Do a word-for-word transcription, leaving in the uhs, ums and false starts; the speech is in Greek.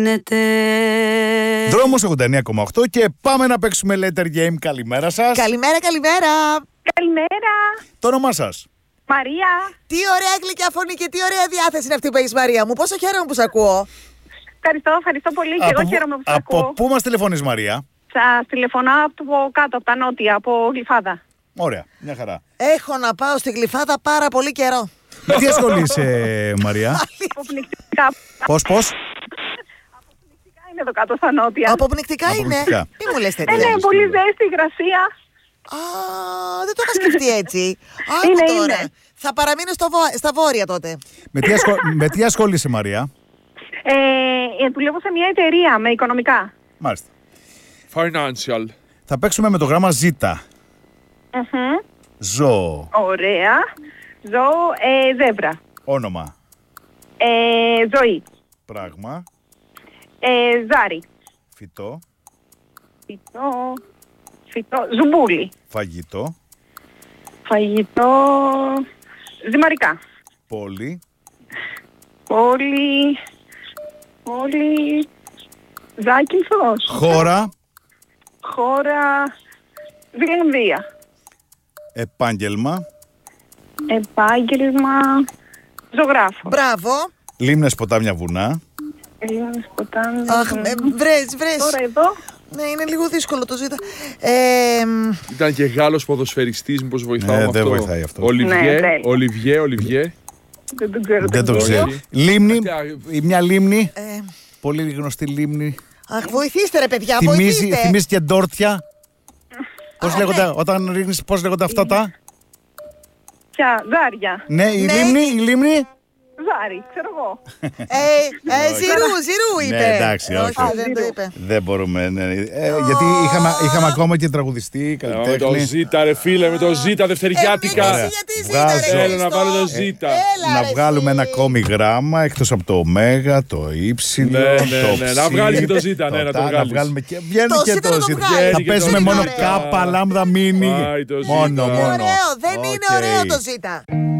Δρόμος ογδόντα εννέα κόμμα οκτώ και πάμε να παίξουμε Letter Game. Καλημέρα σας. Καλημέρα, καλημέρα. Καλημέρα. Το όνομά σας? Μαρία. Τι ωραία γλυκιά φωνή και τι ωραία διάθεση είναι αυτή που έχεις, Μαρία μου. Πόσο χαίρομαι που σ' ακούω. Ευχαριστώ, ευχαριστώ πολύ και εγώ χαίρομαι που σας από ακούω. πού μας τηλεφωνείς, Μαρία? Σας τηλεφωνώ από το κάτω, από τα νότια, από Γλυφάδα. Ωραία, μια χαρά. Έχω να πάω στη Γλυφάδα πάρα πολύ καιρό. Με τι ασχολείσαι, Μαρία? Αποπνικτικά. Πώς, πώς? Αποπνικτικά είναι εδώ κάτω στα νότια. Αποπνικτικά είναι. Αποπνικτικά. Τι μου λες Ε, τέτοια. ναι, πολύ ζέστη, υγρασία. Α, δεν το είχα σκεφτεί έτσι. Άκου Είναι, τώρα. είναι. Θα παραμείνω στο βο- στα βόρεια τότε. με, τι ασχο... με τι ασχολείσαι, Μαρία? Ε, ε, δουλεύω σε μια εταιρεία με οικονομικά. Μάλιστα. Financial. Θα παίξουμε με το γράμμα Ζ. Μμμ. Ζώο. Ωραία. Ζώο, ε, ζεύρα. Όνομα. Ε, ζωή. Πράγμα. Ε, ζάρι. Φυτό. Φυτό. Φυτό. Ζουμπούλι. Φαγητό. Φαγητό. Ζυμαρικά. Πόλη. Πόλη. Πόλη. Ζάκυνθος. Χώρα. Χώρα. Βιλανδία. Επάγγελμα. Επάγγελμα. Ζωγράφο. Μπράβο. Λίμνες, ποτάμια, βουνά. Ελλήνες, ποτάμι. Αχ, ε, βρες, βρες. Τώρα εδώ. Ναι, είναι λίγο δύσκολο το ζήτα. Ε, μ, Ήταν και Γάλλος ποδοσφαιριστής, μήπως βοηθάω Ναι, με δεν αυτό. βοηθάει αυτό. Ναι, Ολιβιέ, τέλεια. Ολιβιέ, Ολιβιέ. Δεν τον ξέρω. Δεν το τον ξέρω. Όχι. Λίμνη. Κάτι- Μια λίμνη. ε, Πολύ γνωστή λίμνη. αχ, βοηθήστε ρε παιδιά, Θυμίζει, βοηθήστε. θυμίζει και ντόρτια. Πώς Α, λέγονται, ναι. όταν ρίχνεις, πώς λέγονται αυτά τα? Ποια, ζάρια. Ναι, η Ναι. λίμνη, η λίμνη. Ζάρι, ξέρω εγώ. Ε, ε, ζηρού, ζηρού είπε. Ναι, εντάξει, όχι. δεν το είπε. Δεν μπορούμε, ναι. Ε, γιατί είχαμε, είχαμε ακόμα και τραγουδιστή, Ε, Με το καλλιτέχνη. Ζήτα, ρε φίλε, με το Ζήτα, Ε, δευτεριάτικα. εσύ γιατί ζήτα, Βγάζω. ρε Θέλω να Χριστό. βάλω το ζήτα. Έλα, Να ρε, βγάλουμε εσύ. ένα ακόμη γράμμα εκτός από το ωμέγα, το ύψιλο, Ναι, ναι, το ναι, να ψι, βγάλεις και το ζήτα, ναι, να το τά, βγάλεις. βγάλουμε και βγαίνει Το και ζήτα το να το ζήτα. βγάλεις. Θα Βγαίνει και παίζουμε το μόνο ζήτα. κάπα, λάμδα, μίνι. Πάει το ζήτα. Μόνο, Είναι μόνο. ωραίο, δεν είναι Οκ. ωραίο το ζήτα.